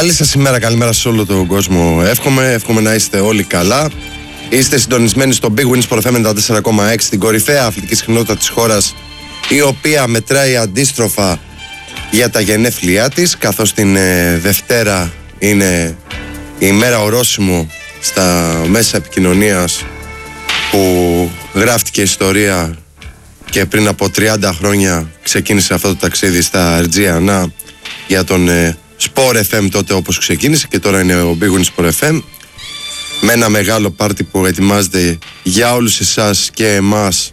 Καλή σας ημέρα, καλημέρα σε όλο τον κόσμο. Εύχομαι να είστε όλοι καλά. Είστε συντονισμένοι στο Big Win Sport FM 94,6, την κορυφαία αθλητική συχνότητα της χώρας, η οποία μετράει αντίστροφα για τα γενέθλιά της, καθώς την Δευτέρα είναι η ημέρα ορόσημο στα μέσα επικοινωνίας που γράφτηκε ιστορία και πριν από 30 χρόνια ξεκίνησε αυτό το ταξίδι στα Αιτζίανα για τον Sport FM τότε, όπως ξεκίνησε, και τώρα είναι ο Big Win Sport FM, με ένα μεγάλο πάρτι που ετοιμάζεται για όλους εσάς και εμάς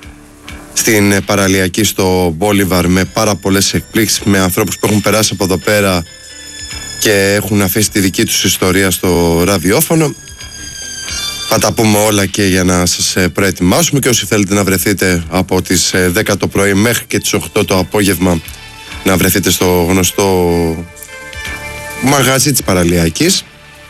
στην παραλιακή στο Μπόλιβαρ, με πάρα πολλές εκπλήξεις, με ανθρώπους που έχουν περάσει από εδώ πέρα και έχουν αφήσει τη δική τους ιστορία στο ραδιόφωνο. Θα τα πούμε όλα και για να σας προετοιμάσουμε, και όσοι θέλετε να βρεθείτε από τις 10 το πρωί μέχρι και τις 8 το απόγευμα, να βρεθείτε στο γνωστό μαγαζί της παραλιακής.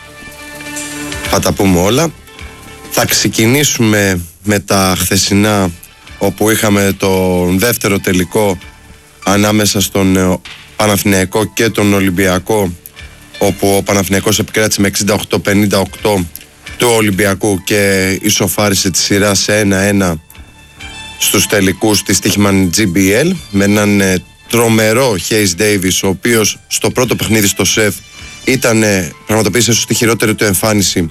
Θα τα πούμε όλα. Θα ξεκινήσουμε με τα χθεσινά, όπου είχαμε τον δεύτερο τελικό ανάμεσα στον Παναθηναϊκό και τον Ολυμπιακό, όπου ο Παναθηναϊκός επικράτησε με 68-58 του Ολυμπιακού και ισοφάρισε τη σειρά σε 1-1 στους τελικούς της Τύχημαν GBL, με έναν τρομερό Hayes Davis, ο οποίος στο πρώτο παιχνίδι στο ΣΕΦ πραγματοποίησε ίσως τη χειρότερη του εμφάνιση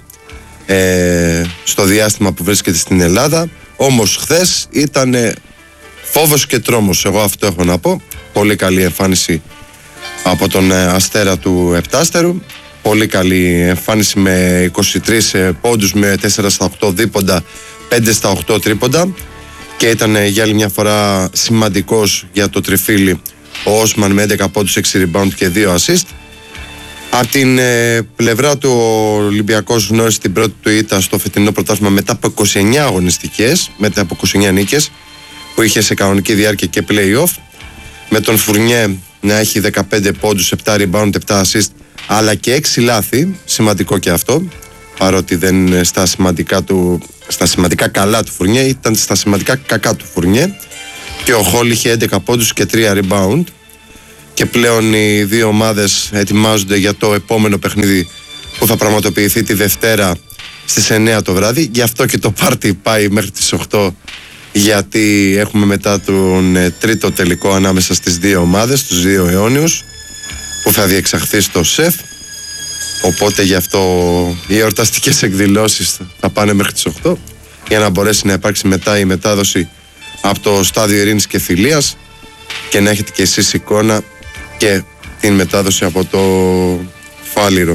στο διάστημα που βρίσκεται στην Ελλάδα. Όμως χθες ήταν φόβος και τρόμος, εγώ αυτό έχω να πω. Πολύ καλή εμφάνιση από τον Αστέρα του Επτάστερου, πολύ καλή εμφάνιση με 23 πόντους, με 4 στα 8 δίποντα, 5 στα 8 τρίποντα, και ήταν για άλλη μια φορά σημαντικός για το τριφύλι ο Όσμαν με 11 πόντους, 6 rebound και 2 assist. Από την πλευρά του, ο Ολυμπιακός γνώρισε την πρώτη του ήττα στο φετινό πρωτάθλημα μετά από 29 αγωνιστικές, μετά από 29 νίκες που είχε σε κανονική διάρκεια και play-off, με τον Φουρνιέ να έχει 15 πόντους, 7 rebound, 7 assist, αλλά και 6 λάθη, σημαντικό και αυτό, παρότι δεν είναι στα σημαντικά καλά του Φουρνιέ, ήταν στα σημαντικά κακά του Φουρνιέ. Και ο Χόλ είχε 11 πόντους και 3 rebound. Και πλέον οι δύο ομάδες ετοιμάζονται για το επόμενο παιχνίδι που θα πραγματοποιηθεί τη Δευτέρα στις 9 το βράδυ. Γι' αυτό και το πάρτι πάει μέχρι τις 8, γιατί έχουμε μετά τον τρίτο τελικό ανάμεσα στις δύο ομάδες, τους δύο αιώνιους, που θα διεξαχθεί στο ΣΕΦ. Οπότε γι' αυτό οι εορταστικές εκδηλώσεις θα πάνε μέχρι τις 8, για να μπορέσει να υπάρξει μετά η μετάδοση από το Στάδιο Ειρήνης και Φιλίας και να έχετε και εσείς εικόνα και την μετάδοση από το Φάληρο.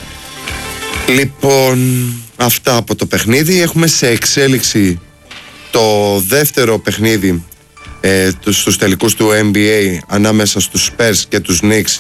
Λοιπόν, αυτά από το παιχνίδι. Έχουμε σε εξέλιξη το δεύτερο παιχνίδι στους τελικούς του NBA ανάμεσα στους Spurs και τους Knicks,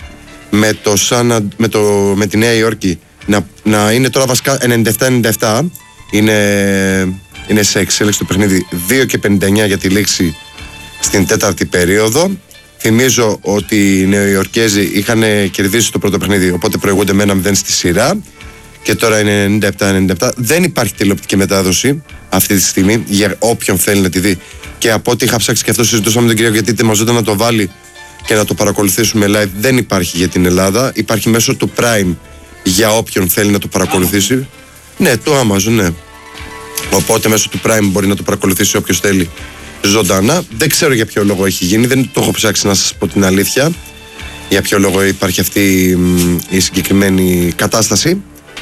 με τη Νέα Υόρκη να είναι τώρα βασικά 97-97. Είναι σε εξέλιξη το παιχνίδι, 2:59 για τη λήξη στην τέταρτη περίοδο. Θυμίζω ότι οι Νεοϊορκέζοι είχαν κερδίσει το πρώτο παιχνίδι, οπότε προηγούνται με 1-0 στη σειρά, και τώρα είναι 97-97. Δεν υπάρχει τηλεοπτική μετάδοση αυτή τη στιγμή για όποιον θέλει να τη δει, και από ό,τι είχα ψάξει και αυτό συζητούσαμε με τον κύριο, γιατί ετοιμαζόταν να το βάλει και να το παρακολουθήσουμε live. Δεν υπάρχει για την Ελλάδα, υπάρχει μέσω του Prime για όποιον θέλει να το παρακολουθήσει. Ναι, το Amazon, ναι. Οπότε μέσω του Prime μπορεί να το παρακολουθήσει όποιος θέλει ζωντανά. Δεν ξέρω για ποιο λόγο έχει γίνει, δεν το έχω ψάξει να σας πω την αλήθεια, για ποιο λόγο υπάρχει αυτή η συγκεκριμένη κατάσταση.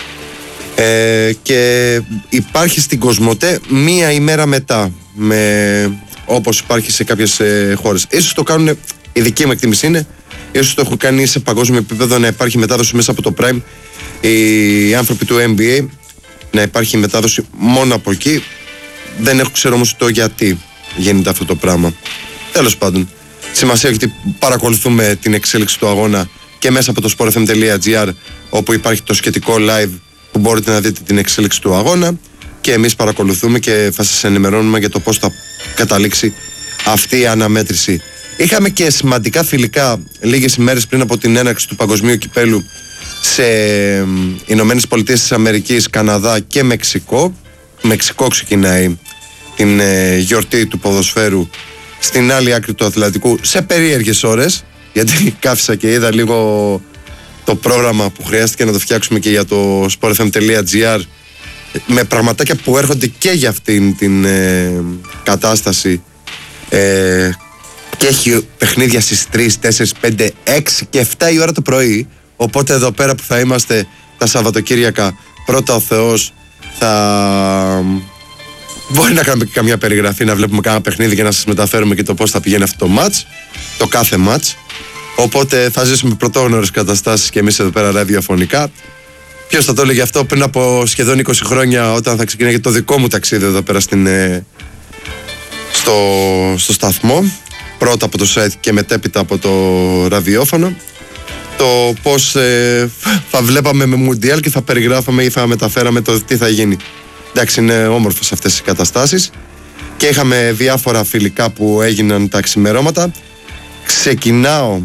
Και υπάρχει στην Κοσμοτέ μία ημέρα μετά, όπως υπάρχει σε κάποιες χώρες. Ίσως το κάνουν, η δική μου εκτίμηση είναι, ίσως το έχουν κάνει σε παγκόσμιο επίπεδο, να υπάρχει μετάδοση μέσα από το Prime, οι άνθρωποι του NBA, να υπάρχει μετάδοση μόνο από εκεί. Δεν ξέρω όμως το γιατί γίνεται αυτό το πράγμα. Τέλος πάντων, σημασία έχει ότι παρακολουθούμε την εξέλιξη του αγώνα και μέσα από το sportfm.gr, όπου υπάρχει το σχετικό live που μπορείτε να δείτε την εξέλιξη του αγώνα, και εμείς παρακολουθούμε και θα σας ενημερώνουμε για το πώς θα καταλήξει αυτή η αναμέτρηση. Είχαμε και σημαντικά φιλικά λίγες ημέρες πριν από την έναρξη του παγκοσμίου κυπέλου σε Ηνωμένες Πολιτείες της Αμερικής, Καναδά και Μεξικό. Μεξικό ξεκινάει την γιορτή του ποδοσφαίρου στην άλλη άκρη του Ατλαντικού σε περίεργες ώρες, γιατί κάθισα και είδα λίγο το πρόγραμμα που χρειάστηκε να το φτιάξουμε και για το sportfm.gr, με πραγματάκια που έρχονται και για αυτήν την κατάσταση, και έχει παιχνίδια στις 3, 4, 5, 6 και 7 η ώρα το πρωί. Οπότε εδώ πέρα που θα είμαστε τα Σαββατοκύριακα, πρώτα ο Θεός, θα μπορεί να κάνουμε και καμιά περιγραφή, να βλέπουμε κάνα παιχνίδι και να σας μεταφέρουμε και το πώς θα πηγαίνει αυτό το μάτς, το κάθε μάτς. Οπότε θα ζήσουμε πρωτόγνωρες καταστάσεις και εμείς εδώ πέρα ραδιοφωνικά. Ποιος θα το έλεγε αυτό πριν από σχεδόν 20 χρόνια, όταν θα ξεκινάει το δικό μου ταξίδι εδώ πέρα στο σταθμό, πρώτα από το site και μετέπειτα από το ραδιόφωνο, το πώς θα βλέπαμε με Μουντιάλ και θα περιγράφαμε ή θα μεταφέραμε το τι θα γίνει. Εντάξει, είναι όμορφες αυτές οι καταστάσεις και είχαμε διάφορα φιλικά που έγιναν τα ξημερώματα. Ξεκινάω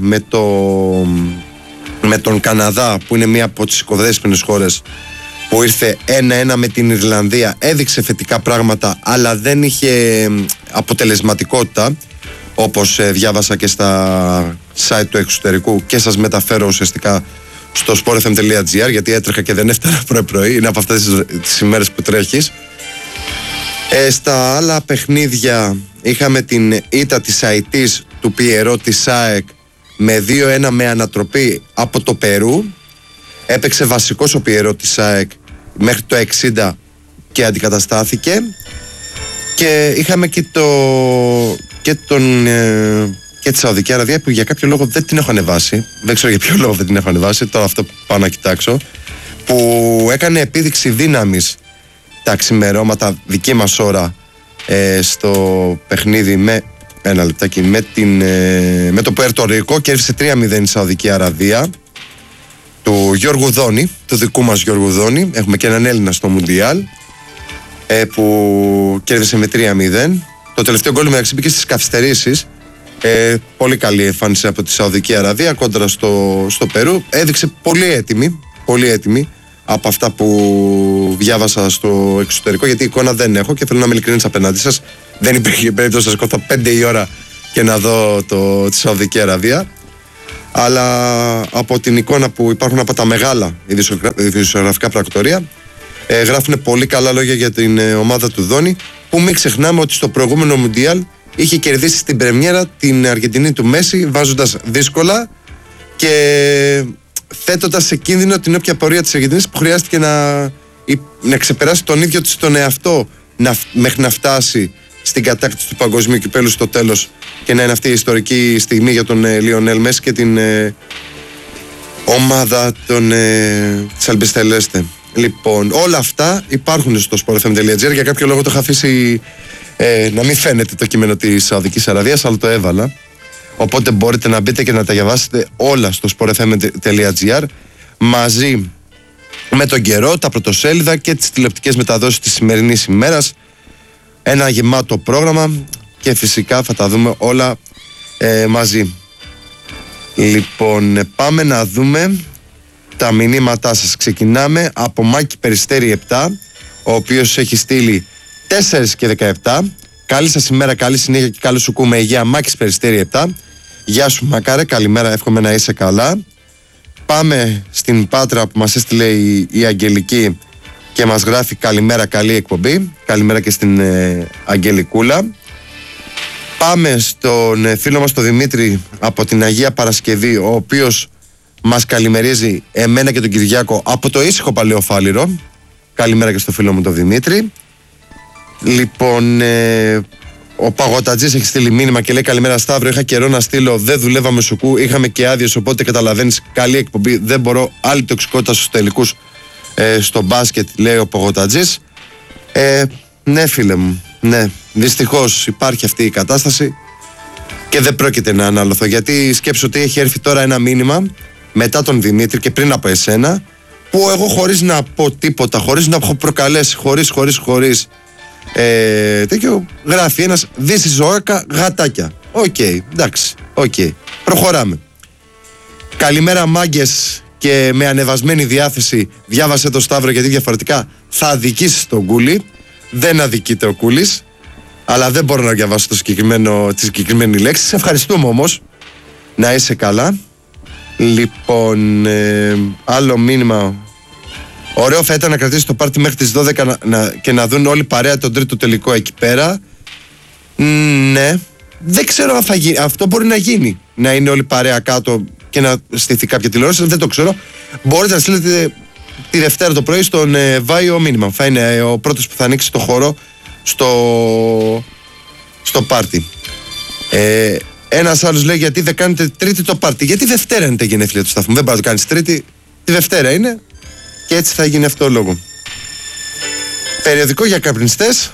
με τον Καναδά, που είναι μία από τις οικοδέσποινες χώρες, που ήρθε 1-1 με την Ιρλανδία. Έδειξε θετικά πράγματα, αλλά δεν είχε αποτελεσματικότητα, όπως διάβασα και στα site του εξωτερικού και σας μεταφέρω ουσιαστικά στο sportfm.gr, γιατί έτρεχα και δεν έφτανα πρωί-πρωί. Είναι από αυτές τις ημέρες που τρέχεις. Στα άλλα παιχνίδια είχαμε την ήττα της ΑΙΤΙΣ του Πιερό της ΑΕΚ με 2-1 με ανατροπή από το Περού. Έπαιξε βασικός ο Πιερό της ΑΕΚ μέχρι το 60 και αντικαταστάθηκε. Και είχαμε και τη Σαουδική Αραβία, που για κάποιο λόγο δεν την έχω ανεβάσει. Δεν ξέρω για ποιο λόγο δεν την έχω ανεβάσει. Τώρα αυτό πάω να κοιτάξω. Που έκανε επίδειξη δύναμης τα ξημερώματα δική μας ώρα στο παιχνίδι με το Πουέρτο Ρίκο. Κέρδισε 3-0 η Σαουδική Αραβία του Γιώργου Δόνη, του δικού μας Γιώργου Δόνη. Έχουμε και έναν Έλληνα στο Μουντιάλ, που κέρδισε με 3-0. Το τελευταίο γκολ μεταξύ μπήκε στις καθυστερήσεις. Πολύ καλή εμφάνιση από τη Σαουδική Αραβία κόντρα στο Περού. Έδειξε πολύ έτοιμη από αυτά που διάβασα στο εξωτερικό, γιατί εικόνα δεν έχω και θέλω να είμαι ειλικρινής απέναντί σας. Δεν υπήρχε περίπτωση να σκοτώ 5 η ώρα και να δω τη Σαουδική Αραβία. Αλλά από την εικόνα που υπάρχουν από τα μεγάλα ειδησιογραφικά πρακτορία, γράφουν πολύ καλά λόγια για την ομάδα του Δόνη, που μην ξεχνάμε ότι στο προηγούμενο Μουντιάλ είχε κερδίσει στην πρεμιέρα την Αργεντινή του Μέση, βάζοντας δύσκολα και θέτοντας σε κίνδυνο την όποια πορεία της Αργεντινής, που χρειάστηκε να ξεπεράσει τον ίδιο της τον εαυτό μέχρι να φτάσει στην κατάκτηση του παγκοσμίου κυπέλου στο τέλος, και να είναι αυτή η ιστορική στιγμή για τον Λιονέλ Μέση και την ομάδα της Αλμπιστελέστε. Λοιπόν, όλα αυτά υπάρχουν στο sportfm.gr. Για κάποιο λόγο το είχα αφήσει να μην φαίνεται το κείμενο της Σαουδικής Αραβίας, αλλά το έβαλα. Οπότε μπορείτε να μπείτε και να τα διαβάσετε όλα στο sportfm.gr, μαζί με τον καιρό, τα πρωτοσέλιδα και τις τηλεοπτικές μεταδόσεις της σημερινής ημέρας. Ένα γεμάτο πρόγραμμα και φυσικά θα τα δούμε όλα μαζί. Λοιπόν, πάμε να δούμε τα μηνύματά σας. Ξεκινάμε από Μάκη Περιστέρη 7, ο οποίος έχει στείλει 4 και 17. Καλή σας ημέρα, καλή συνέχεια και καλή σου κούμε υγεία. Μάκης Περιστέρη 7. Γεια σου Μακάρε, καλημέρα, εύχομαι να είσαι καλά. Πάμε στην Πάτρα που μας έστειλε η Αγγελική και μας γράφει καλημέρα, καλή εκπομπή. Καλημέρα και στην Αγγελικούλα. Πάμε στον φίλο μας τον Δημήτρη από την Αγία Παρασκευή, ο οποίος μας καλημερίζει εμένα και τον Κυριάκο από το ήσυχο Παλαιοφάλιρο. Καλημέρα και στο φίλο μου τον Δημήτρη. Λοιπόν, ο Παγωτατζής έχει στείλει μήνυμα και λέει καλημέρα Σταύρο, είχα καιρό να στείλω, δεν δουλεύαμε σουκού, είχαμε και άδειες, οπότε καταλαβαίνεις, καλή εκπομπή, δεν μπορώ, άλλη τοξικότητα στους τελικούς στο μπάσκετ, λέει ο Παγωτατζής. Ναι φίλε μου, ναι, δυστυχώς υπάρχει αυτή η κατάσταση και δεν πρόκειται να αναλωθώ, γιατί σκέψω ότι έχει έρθει τώρα ένα μήνυμα μετά τον Δημήτρη και πριν από εσένα, που εγώ χωρίς να πω τίποτα, χωρίς να έχω προκαλέσει, χωρίς τέτοιο, γράφει ένας δύση ζωάκα γατάκια. Οκ, εντάξει, προχωράμε. Καλημέρα μάγκες, και με ανεβασμένη διάθεση διάβασε το Σταύρο, γιατί διαφορετικά θα αδικήσεις τον Κούλι. Δεν αδικείται ο Κούλης, αλλά δεν μπορώ να διαβάσω τη συγκεκριμένη λέξη. Σε ευχαριστούμε όμως, να είσαι καλά. Λοιπόν, άλλο μήνυμα. Ωραίο θα ήταν να κρατήσει το πάρτι μέχρι τις 12 και να δουν όλοι παρέα τον τρίτο τελικό εκεί πέρα. Ναι. Δεν ξέρω αν θα γίνει. Αυτό μπορεί να γίνει. Να είναι όλοι παρέα κάτω και να στηθεί κάποια τηλεόραση. Δεν το ξέρω. Μπορείτε να στείλετε τη Δευτέρα το πρωί στον Βάιο μήνυμα. Θα είναι ο πρώτος που θα ανοίξει το χώρο στο πάρτι. Ένας άλλος λέει: γιατί δεν κάνετε Τρίτη το πάρτι? Γιατί Δευτέρα είναι τα γενέθλια του σταθμού. Δεν πάει να το κάνεις Τρίτη. Τη Δευτέρα είναι. Και έτσι θα γίνει αυτό λόγο. Περιοδικό για καπνιστές.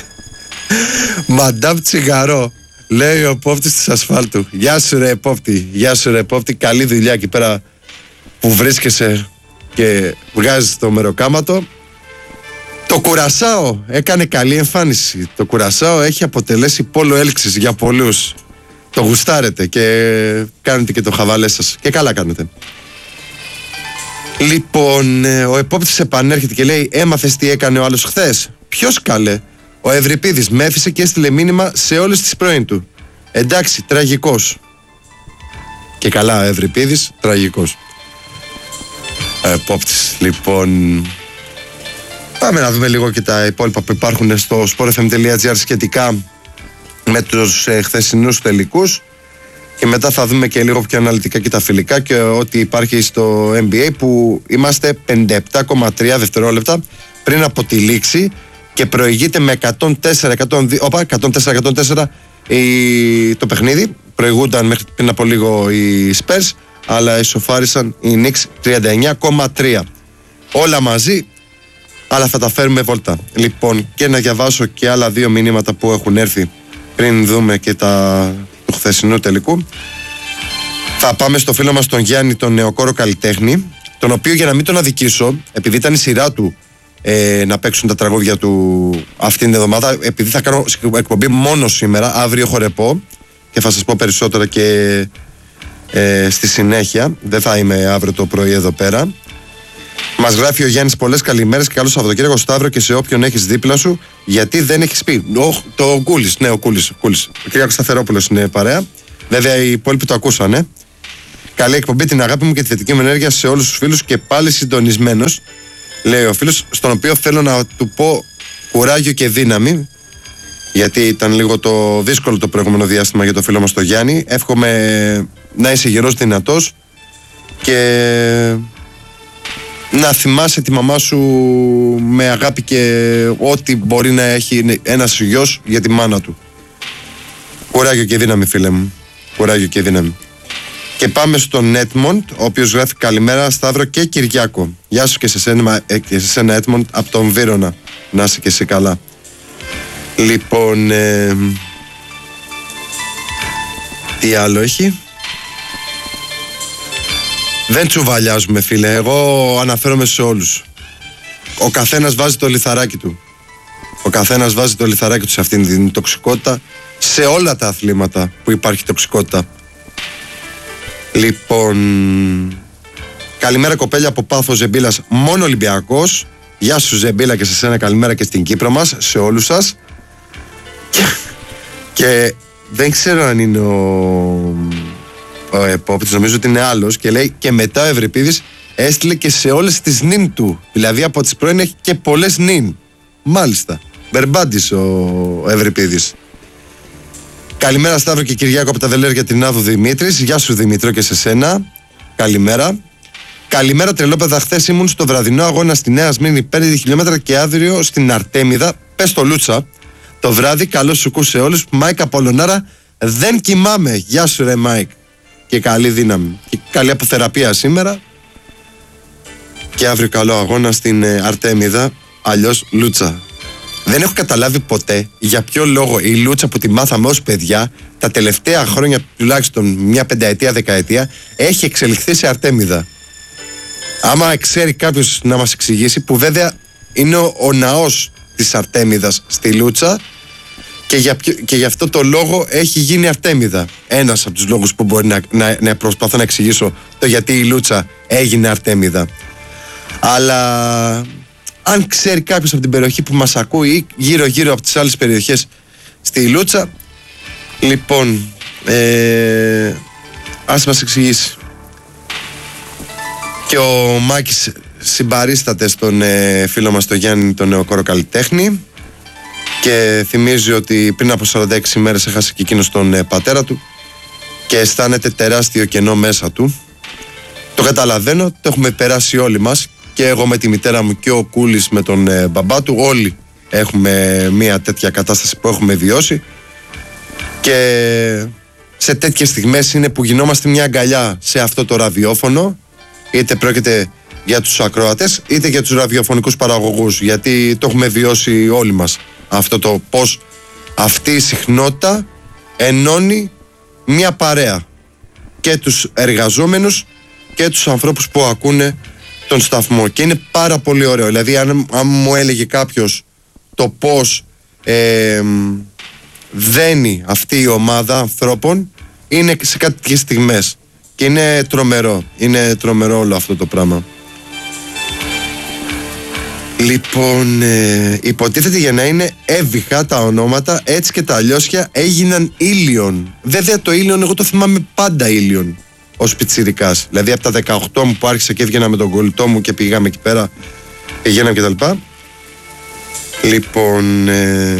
Μαντάμ Τσιγαρό, λέει ο επόπτης της ασφάλτου. Γεια σου ρε επόπτη. Γεια σου ρε επόπτη. Καλή δουλειά εκεί πέρα που βρίσκεσαι και βγάζεις το μεροκάματο. Το Κουρασάο έκανε καλή εμφάνιση. Το Κουρασάο έχει αποτελέσει πόλο έλξης για πολλούς. Το γουστάρετε και κάνετε και το χαβαλέ σας. Και καλά κάνετε. Λοιπόν, ο επόπτης επανέρχεται και λέει: έμαθες τι έκανε ο άλλος χθες? Ποιος καλέ? Ο Ευρυπίδης με έφυσε και έστειλε μήνυμα σε όλες τις πρώην του. Εντάξει, τραγικός. Και καλά, ο Ευρυπίδης, τραγικός. Ο επόπτης, λοιπόν. Πάμε να δούμε λίγο και τα υπόλοιπα που υπάρχουν στο sportfm.gr σχετικά με τους χθεσινούς τελικούς. Και μετά θα δούμε και λίγο πιο αναλυτικά και τα φιλικά και ό,τι υπάρχει στο NBA, που είμαστε 57,3 δευτερόλεπτα πριν από τη λήξη και προηγείται με 104-104 το παιχνίδι. Προηγούνταν μέχρι πριν από λίγο οι Spurs, αλλά ισοφάρισαν οι Knicks 39,3. Όλα μαζί, αλλά θα τα φέρουμε βόλτα. Λοιπόν, και να διαβάσω και άλλα δύο μηνύματα που έχουν έρθει πριν δούμε και του χθεσινού τελικού. Θα πάμε στο φίλο μας τον Γιάννη, τον νεοκόρο καλλιτέχνη, τον οποίο, για να μην τον αδικήσω, επειδή ήταν η σειρά του να παίξουν τα τραγούδια του αυτήν την εβδομάδα, επειδή θα κάνω εκπομπή μόνο σήμερα, αύριο έχω ρεπό και θα σας πω περισσότερα και στη συνέχεια, δεν θα είμαι αύριο το πρωί εδώ πέρα. Μας γράφει ο Γιάννης: πολλές καλημέρες και καλό Σαββατοκύριακο Σταύρο και σε όποιον έχεις δίπλα σου, γιατί δεν έχεις πει. Το Κούλης, ναι, ο Κούλης. Ο Κυριάκος Σταθερόπουλος είναι παρέα. Βέβαια οι υπόλοιποι το ακούσανε. Καλή εκπομπή, την αγάπη μου και τη θετική μου ενέργεια σε όλους τους φίλους και πάλι συντονισμένος, λέει ο φίλος, στον οποίο θέλω να του πω κουράγιο και δύναμη, γιατί ήταν λίγο το δύσκολο το προηγούμενο διάστημα για το φίλο μας τον Γιάννη. Εύχομαι να είσαι γερός, δυνατός και να θυμάσαι τη μαμά σου με αγάπη και ό,τι μπορεί να έχει ένας γιος για τη μάνα του. Κουράγιο και δύναμη, φίλε μου. Κουράγιο και δύναμη. Και πάμε στον Έτμοντ, ο οποίος γράφει: καλημέρα Σταύρο και Κυριάκο. Γεια σου και σε σένα Έτμοντ από τον Βύρωνα. Να είσαι και εσύ καλά. Λοιπόν, τι άλλο έχει? Δεν τσουβαλιάζουμε, φίλε. Εγώ αναφέρομαι σε όλους. Ο καθένας βάζει το λιθαράκι του. Ο καθένας βάζει το λιθαράκι του σε αυτήν την τοξικότητα, σε όλα τα αθλήματα που υπάρχει τοξικότητα. Λοιπόν, καλημέρα κοπέλια από Πάθο Ζεμπίλας, μόνο Ολυμπιακός. Γεια σου Ζεμπίλα και σε σένα καλημέρα και στην Κύπρο μας, σε όλους σας. Και δεν ξέρω αν είναι ο επόπτης, νομίζω ότι είναι άλλος, και λέει: και μετά ο Ευρυπίδης έστειλε και σε όλες τις νυν του. Δηλαδή από τις πρώην έχει και πολλές νυν. Μάλιστα. Μπερμπάντης ο Ευρυπίδης. Καλημέρα Σταύρο και Κυριάκο από τα Δελέρια την Άδου Δημήτρης. Γεια σου Δημήτριο και σε σένα. Καλημέρα. Καλημέρα τρελόπαιδα. Χθες ήμουν στο βραδινό αγώνα στη Νέα Σμύρνη 5 χιλιόμετρα και αύριο στην Αρτέμιδα. Πες το Λούτσα. Το βράδυ καλό σου κου σε όλους. Μάικ Απολωνάρα, δεν κοιμάμαι. Γεια σου ρε Μάικ. Και καλή δύναμη. Και καλή αποθεραπεία σήμερα. Και αύριο καλό αγώνα στην Αρτέμιδα. Αλλιώς Λούτσα. Δεν έχω καταλάβει ποτέ για ποιο λόγο η Λούτσα που τη μάθαμε ως παιδιά τα τελευταία χρόνια, τουλάχιστον μια πενταετία, δεκαετία, έχει εξελιχθεί σε Αρτέμιδα. Άμα ξέρει κάποιος να μας εξηγήσει, που βέβαια είναι ο ναός της Αρτέμιδας στη Λούτσα και γι' αυτό το λόγο έχει γίνει Αρτέμιδα. Ένας από τους λόγους που μπορεί να προσπαθώ να εξηγήσω το γιατί η Λούτσα έγινε Αρτέμιδα. Αλλά αν ξέρει κάποιος από την περιοχή που μας ακούει ή γύρω-γύρω από τις άλλες περιοχές στη Λούτσα, λοιπόν, ας μας εξηγήσει. Και ο Μάκης συμπαρίσταται στον φίλο μας τον Γιάννη, τον νεοκόρο καλλιτέχνη, και θυμίζει ότι πριν από 46 ημέρες έχασε και εκείνος τον πατέρα του και αισθάνεται τεράστιο κενό μέσα του. Το καταλαβαίνω, το έχουμε περάσει όλοι μας, και εγώ με τη μητέρα μου και ο Κούλης με τον μπαμπά του. Όλοι έχουμε μια τέτοια κατάσταση που έχουμε βιώσει, και σε τέτοιες στιγμές είναι που γινόμαστε μια αγκαλιά σε αυτό το ραδιόφωνο, είτε πρόκειται για τους ακροατές είτε για τους ραδιοφωνικούς παραγωγούς, γιατί το έχουμε βιώσει όλοι μας αυτό, το πως αυτή η συχνότητα ενώνει μια παρέα, και τους εργαζόμενους και τους ανθρώπους που ακούνε τον σταθμό, και είναι πάρα πολύ ωραίο. Δηλαδή αν μου έλεγε κάποιος το πως δένει αυτή η ομάδα ανθρώπων, είναι σε κάποιες στιγμές, και είναι τρομερό όλο αυτό το πράγμα. Λοιπόν, υποτίθεται για να είναι έβυχα τα ονόματα, έτσι και τα αλλιώσια έγιναν Ήλιον. Βέβαια το Ήλιον εγώ το θυμάμαι πάντα Ήλιον ως πιτσιρικάς. Δηλαδή από τα 18 μου που άρχισα και έβγαινα με τον κολλητό μου και πήγαμε εκεί πέρα, πηγαίναμε και τα λοιπά. Λοιπόν,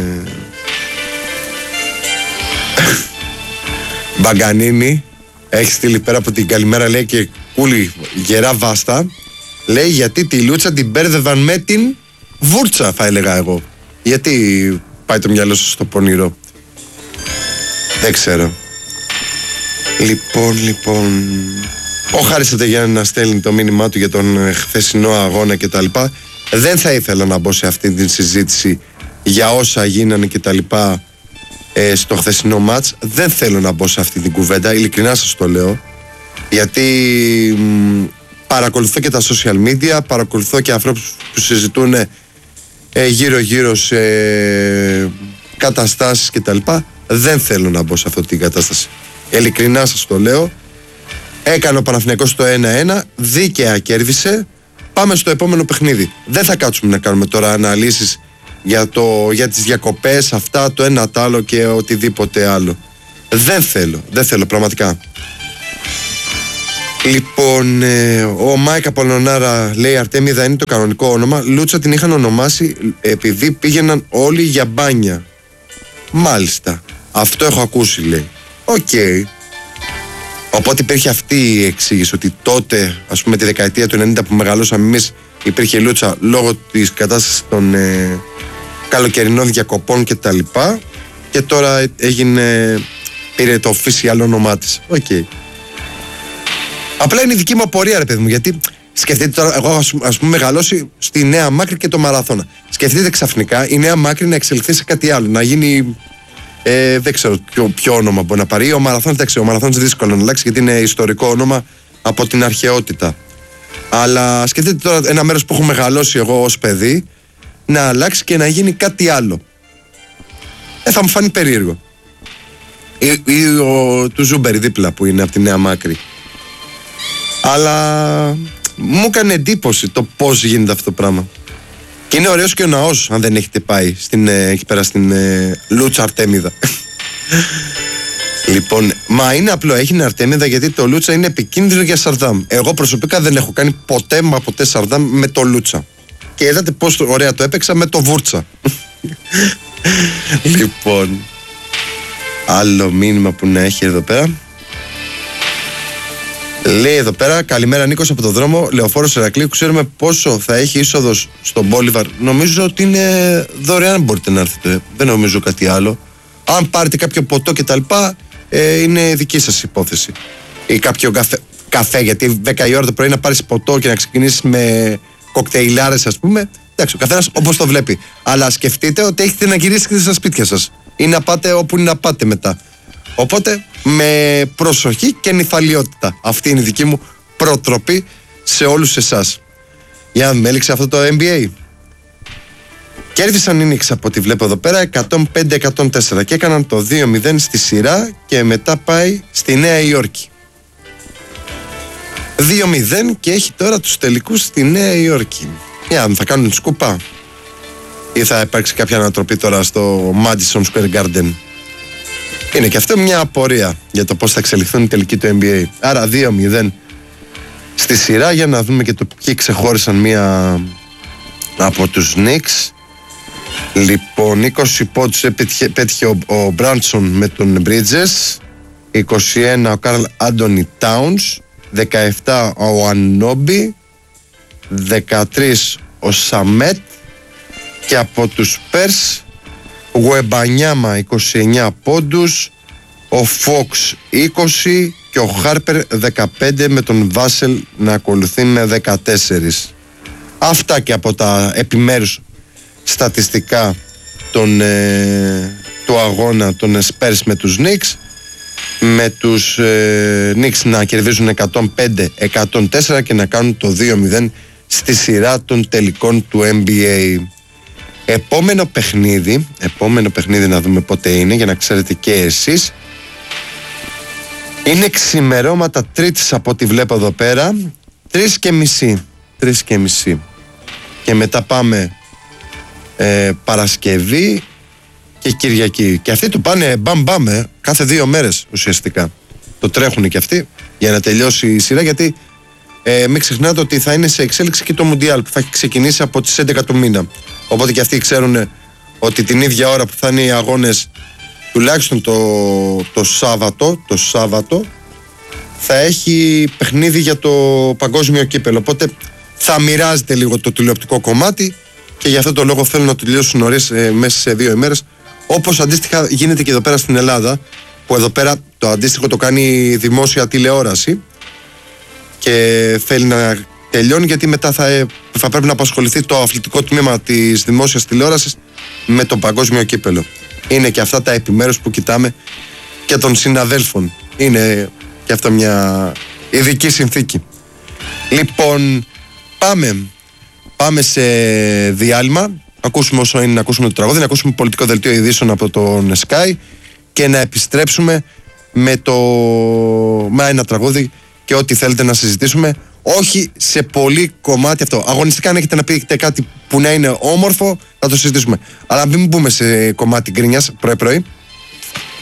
Μπαγκανίνη έχει στείλει πέρα από την καλημέρα, λέει, και Κούλη γερά βάστα. Λέει γιατί τη Λούτσα την μπέρδευαν με την Βούρτσα, θα έλεγα εγώ. Γιατί πάει το μυαλό σου στο πονηρό? Δεν ξέρω. Λοιπόν, ο Χάρης Ατεγιάννη να στέλνει το μήνυμά του για τον χθεσινό αγώνα και τα λοιπά. Δεν θα ήθελα να μπω σε αυτή την συζήτηση για όσα γίνανε και τα λοιπά στο χθεσινό μάτς. Δεν θέλω να μπω σε αυτή την κουβέντα, ειλικρινά σας το λέω, γιατί παρακολουθώ και τα social media, παρακολουθώ και ανθρώπους που συζητούν γύρω-γύρω σε καταστάσεις και τα λοιπά. Δεν θέλω να μπω σε αυτή την κατάσταση, ειλικρινά σας το λέω. Έκανε ο Παναθηναϊκός το 1-1, δίκαια κέρδισε. Πάμε στο επόμενο παιχνίδι. Δεν θα κάτσουμε να κάνουμε τώρα αναλύσεις για τις διακοπές, αυτά, το ένα τ' άλλο και οτιδήποτε άλλο. Δεν θέλω πραγματικά. Λοιπόν, ο Μάικα Πολωνάρα λέει Αρτέμιδα είναι το κανονικό όνομα. Λούτσα την είχαν ονομάσει επειδή πήγαιναν όλοι για μπάνια. Μάλιστα, αυτό έχω ακούσει, λέει. Οκ. Οπότε υπήρχε αυτή η εξήγηση, ότι τότε, ας πούμε τη δεκαετία του 90 που μεγαλώσαμε εμείς, υπήρχε Λούτσα λόγω της κατάστασης των καλοκαιρινών διακοπών και τα λοιπά, και τώρα πήρε το official όνομά της. Οκ. Απλά είναι η δική μου απορία, ρε παιδί μου, γιατί σκεφτείτε τώρα, εγώ ας πούμε μεγαλώσει στη Νέα Μάκρη και το μαραθώνα. Σκεφτείτε ξαφνικά η Νέα Μάκρη να εξελιχθεί σε κάτι άλλο, να γίνει, δεν ξέρω ποιο όνομα μπορεί να πάρει. Ο Μαραθώνας, εντάξει, ο Μαραθώνας δύσκολο να αλλάξει, γιατί είναι ιστορικό όνομα από την αρχαιότητα. Αλλά σκεφτείτε τώρα ένα μέρος που έχω μεγαλώσει εγώ ως παιδί, να αλλάξει και να γίνει κάτι άλλο. Θα μου φανεί περίεργο. Ή του Ζούμπερι δίπλα που είναι από τη Νέα Μάκρη. Αλλά μου έκανε εντύπωση το πώς γίνεται αυτό το πράγμα. Και είναι ωραίος και ο ναός, αν δεν έχετε πάει εκεί πέρα στην Λούτσα Αρτέμιδα. Λοιπόν, μα είναι απλό, έγινε Αρτέμιδα γιατί το Λούτσα είναι επικίνδυνο για Σαρδάμ. Εγώ προσωπικά δεν έχω κάνει ποτέ Σαρδάμ με το Λούτσα. Και είδατε πώς ωραία το έπαιξα με το Βούρτσα. Λοιπόν, άλλο μήνυμα που να έχει εδώ πέρα. Λέει εδώ πέρα, καλημέρα Νίκος από το δρόμο, Λεωφόρος Ηρακλείου. Ξέρουμε πόσο θα έχει είσοδος στον Μπόλιβαρ? Νομίζω ότι είναι δωρεάν, μπορείτε να έρθετε. Δεν νομίζω κάτι άλλο. Αν πάρετε κάποιο ποτό και τα λοιπά, είναι δική σας υπόθεση. Ή κάποιο καφέ, γιατί 10 η ώρα το πρωί να πάρεις ποτό και να ξεκινήσεις με κοκτέιλάρες, ας πούμε. Εντάξει, ο καθένας όπως το βλέπει. Αλλά σκεφτείτε ότι έχετε να γυρίσετε στα σπίτια σας ή να πάτε όπου είναι να πάτε μετά. Οπότε με προσοχή και νυφαλιότητα. Αυτή είναι η δική μου προτροπή σε όλους εσάς. Για να με έλειξε αυτό το NBA. Κέρδισαν οι Knicks από ό,τι βλέπω εδώ πέρα 105-104 και έκαναν το 2-0 στη σειρά και μετά πάει στη Νέα Υόρκη. 2-0 και έχει τώρα τους τελικούς στη Νέα Υόρκη. Θα κάνουν σκούπα ή θα υπάρξει κάποια ανατροπή τώρα στο Madison Square Garden? Είναι και αυτό μια απορία για το πώς θα εξελιχθούν οι τελικοί του NBA. Άρα 2-0 στη σειρά, για να δούμε και το ποιοι ξεχώρισαν μία από τους Knicks. Λοιπόν, 20 πόντους πέτυχε ο Μπράντσον με τον Bridges, 21 ο Καρλ Άντονι Τάουνς, 17 ο Ανόμπι, 13 ο Σαμέτ, και από τους Πέρς ο Γουεμπανιάμα 29 πόντους, ο Φόξ 20 και ο Χάρπερ 15, με τον Βάσελ να ακολουθεί με 14. Αυτά και από τα επιμέρους στατιστικά του αγώνα των Spurs με τους Knicks, με τους Knicks να κερδίζουν 105-104 και να κάνουν το 2-0 στη σειρά των τελικών του NBA. Επόμενο παιχνίδι να δούμε πότε είναι, για να ξέρετε και εσείς. Είναι ξημερώματα Τρίτης από ό,τι βλέπω εδώ πέρα, 3:30. Και μετά πάμε Παρασκευή και Κυριακή. Και αυτοί το πάνε μπαμ κάθε 2 μέρες ουσιαστικά. Το τρέχουν και αυτοί για να τελειώσει η σειρά, γιατί μην ξεχνάτε ότι θα είναι σε εξέλιξη και το Μουντιάλ που θα έχει ξεκινήσει από τις 11 του μήνα. Οπότε και αυτοί ξέρουν ότι την ίδια ώρα που θα είναι οι αγώνες, τουλάχιστον το Σάββατο θα έχει παιχνίδι για το παγκόσμιο κύπελο. Οπότε θα μοιράζεται λίγο το τηλεοπτικό κομμάτι, και γι' αυτό το λόγο θέλουν να τελειώσουν νωρίς, μέσα σε 2 ημέρες, όπως αντίστοιχα γίνεται και εδώ πέρα στην Ελλάδα, που εδώ πέρα το αντίστοιχο το κάνει η δημόσια τηλεόραση και θέλει να τελειώνει, γιατί μετά θα πρέπει να απασχοληθεί το αθλητικό τμήμα της δημόσιας τηλεόρασης με το παγκόσμιο κύπελο. Είναι και αυτά τα επιμέρους που κοιτάμε και των συναδέλφων. Είναι και αυτό μια ειδική συνθήκη. Λοιπόν, πάμε σε διάλειμμα, ακούσουμε όσο είναι να ακούσουμε το τραγούδι, να ακούσουμε πολιτικό δελτίο ειδήσεων από τον Sky και να επιστρέψουμε με ένα τραγούδι και ό,τι θέλετε να συζητήσουμε. Όχι σε πολύ κομμάτι αυτό. Αγωνιστικά, αν έχετε να πείτε κάτι που να είναι όμορφο, θα το συζητήσουμε. Αλλά μην μπούμε σε κομμάτι γκρίνιας πρωί-πρωί.